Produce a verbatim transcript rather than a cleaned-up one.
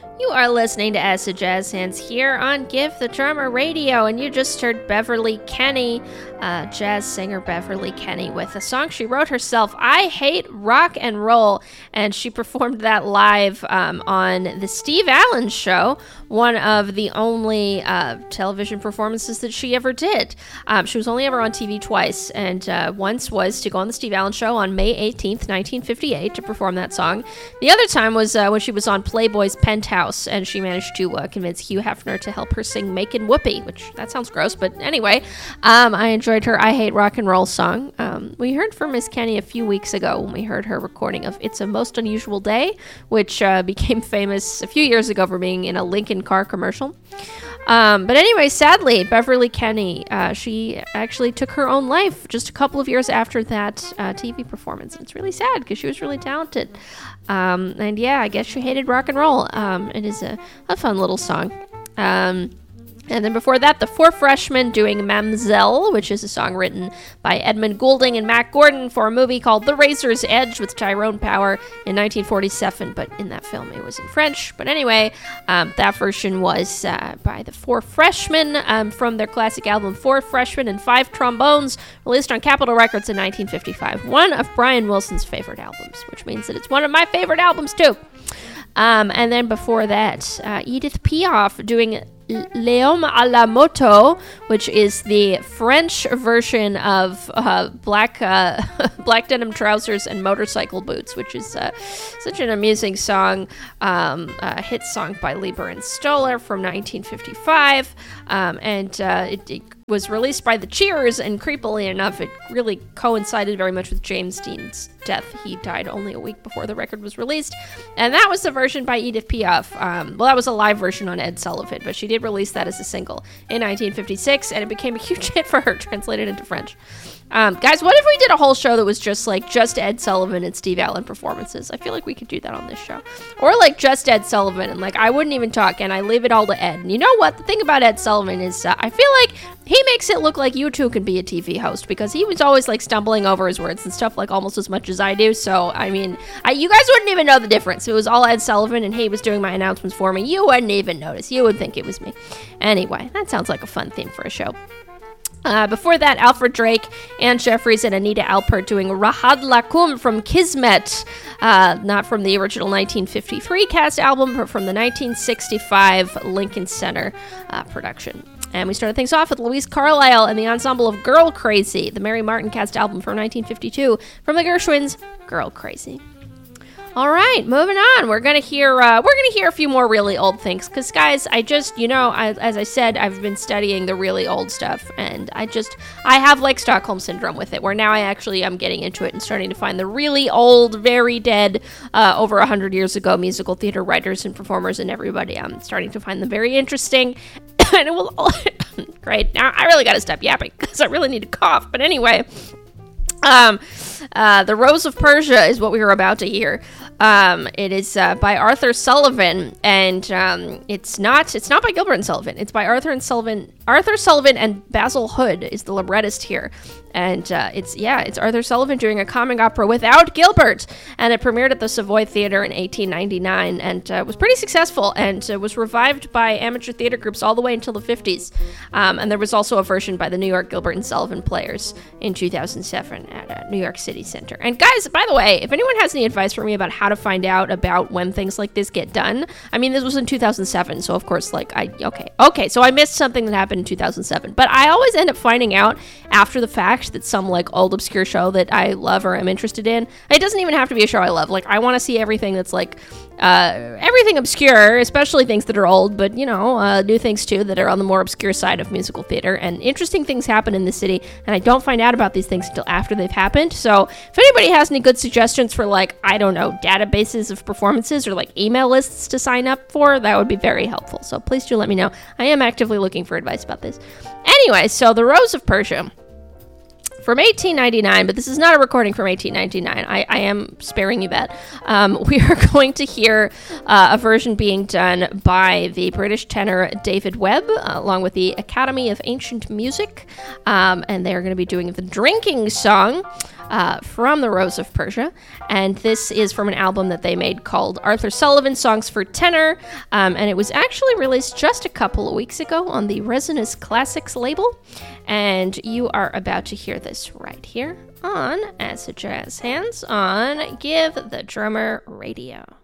You are listening to Acid Jazz Hands here on Give the Drummer Radio, and you just heard Beverly Kenny, uh, jazz singer Beverly Kenny, with a song she wrote herself, I Hate Rock and Roll, and she performed that live um, on the Steve Allen Show, one of the only uh, television performances that she ever did. Um, she was only ever on T V twice, and uh, once was to go on the Steve Allen Show on May eighteenth, nineteen fifty-eight, to perform that song. The other time was uh, when she was on Playboy's Penthouse, and she managed to uh, convince Hugh Hefner to help her sing Makin' Whoopee, which, that sounds gross, but anyway, um, I enjoyed her I Hate Rock and Roll song. Um, we heard from Miss Kenny a few weeks ago when we heard her recording of It's a Most Unusual Day, which uh, became famous a few years ago for being in a Lincoln car commercial. Um, but anyway, sadly, Beverly Kenny, uh, she actually took her own life just a couple of years after that uh, T V performance. And it's really sad because she was really talented. Um, and yeah, I guess she hated rock and roll. Um, it is a, a fun little song. Um, And then before that, the Four Freshmen doing Mamzelle, which is a song written by Edmund Goulding and Mack Gordon for a movie called The Razor's Edge with Tyrone Power in nineteen forty-seven. But in that film, it was in French. But anyway, um, that version was uh, by the Four Freshmen um, from their classic album Four Freshmen and Five Trombones, released on Capitol Records in nineteen fifty-five. One of Brian Wilson's favorite albums, which means that it's one of my favorite albums, too. Um, and then before that, uh, Edith Piaf doing L'Homme à la Moto, which is the French version of uh, black uh, black denim trousers and motorcycle boots, which is uh, such an amusing song, um, a hit song by Leiber and Stoller from nineteen fifty-five, um, and uh, it, it was released by the Cheers, and creepily enough, it really coincided very much with James Dean's death. He died only a week before the record was released, and that was the version by Edith Piaf. Um, well, that was a live version on Ed Sullivan, but she did release that as a single in nineteen fifty-six, and it became a huge hit for her, translated into French. Um, guys, what if we did a whole show that was just like just Ed Sullivan and Steve Allen performances? I feel like we could do that on this show. Or like just Ed Sullivan, and like I wouldn't even talk, and I leave it all to Ed. And you know what? The thing about Ed Sullivan is uh, I feel like he makes it look like you two can be a T V host, because he was always like stumbling over his words and stuff like almost as much as I do. So, I mean, I, you guys wouldn't even know the difference. It was all Ed Sullivan, and he was doing my announcements for me. You wouldn't even notice. You would think it was me. Anyway, that sounds like a fun theme for a show. Uh, before that, Alfred Drake, Ann Jeffries, and Anita Alpert doing Rahad Lakum from Kismet, uh, not from the original nineteen fifty-three cast album, but from the nineteen sixty-five Lincoln Center uh, production. And we started things off with Louise Carlyle and the ensemble of Girl Crazy, the Mary Martin cast album from nineteen fifty-two, from the Gershwins, Girl Crazy. All right, moving on. We're gonna hear uh, we're gonna hear a few more really old things, because guys, I just you know, I, as I said, I've been studying the really old stuff, and I just I have like Stockholm syndrome with it, where now I actually am getting into it and starting to find the really old, very dead, uh, over a hundred years ago musical theater writers and performers and everybody. I'm starting to find them very interesting, and it will. Great. Now I really got to stop yapping because I really need to cough. But anyway. Um, uh, The Rose of Persia is what we were about to hear. Um, it is uh, by Arthur Sullivan, and um, it's not it's not by Gilbert and Sullivan. It's by Arthur and Sullivan. Arthur Sullivan and Basil Hood is the librettist here, and uh, it's yeah, it's Arthur Sullivan doing a comic opera without Gilbert, and it premiered at the Savoy Theatre in eighteen ninety-nine, and uh, was pretty successful, and uh, was revived by amateur theater groups all the way until the fifties. Um, and there was also a version by the New York Gilbert and Sullivan Players in two thousand seven at uh, New York City Center. And guys, by the way, if anyone has any advice for me about how to find out about when things like this get done, I mean, this was in two thousand seven, so of course, like, I, okay, okay, so I missed something that happened in two thousand seven, but I always end up finding out after the fact that some, like, old obscure show that I love or am interested in, it doesn't even have to be a show I love, like, I want to see everything that's, like, uh, everything obscure, especially things that are old, but, you know, uh, new things, too, that are on the more obscure side of musical theater, and interesting things happen in the city, and I don't find out about these things until after they've happened. So if anybody has any good suggestions for, like, I don't know, databases of performances or, like, email lists to sign up for, that would be very helpful. So please do let me know. I am actively looking for advice about this. Anyway, so The Rose of Persia from eighteen ninety-nine, but this is not a recording from eighteen ninety-nine. I, I am sparing you that. Um, we are going to hear uh, a version being done by the British tenor David Webb, uh, along with the Academy of Ancient Music, um, and they're going to be doing the drinking song. uh, from the Rose of Persia. And this is from an album that they made called Arthur Sullivan Songs for Tenor. Um, and it was actually released just a couple of weeks ago on the Resonance Classics label. And you are about to hear this right here on Acid Jazz Hands on Give the Drummer Radio.